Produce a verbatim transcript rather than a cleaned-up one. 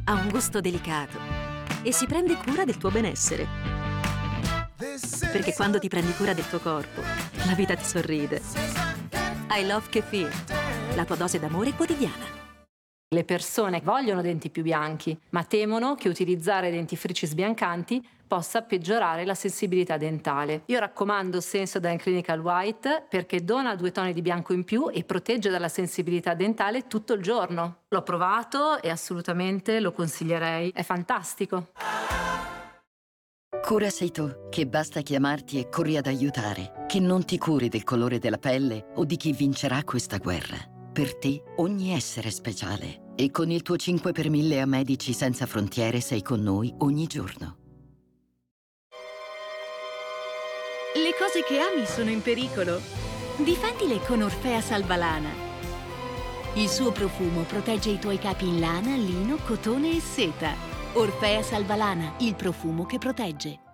ha un gusto delicato e si prende cura del tuo benessere. Perché quando ti prendi cura del tuo corpo, la vita ti sorride. I love Kefir, la tua dose d'amore quotidiana. Le persone vogliono denti più bianchi, ma temono che utilizzare dentifrici sbiancanti possa peggiorare la sensibilità dentale. Io raccomando Sensodyne Clinical White perché dona due toni di bianco in più e protegge dalla sensibilità dentale tutto il giorno. L'ho provato e assolutamente lo consiglierei. È fantastico. Cura sei tu, che basta chiamarti e corri ad aiutare, che non ti curi del colore della pelle o di chi vincerà questa guerra. Per te ogni essere è speciale e con il tuo cinque per mille a Medici Senza Frontiere sei con noi ogni giorno. Le cose che ami sono in pericolo. Difendile con Orfea Salvalana. Il suo profumo protegge i tuoi capi in lana, lino, cotone e seta. Orfea Salvalana, il profumo che protegge.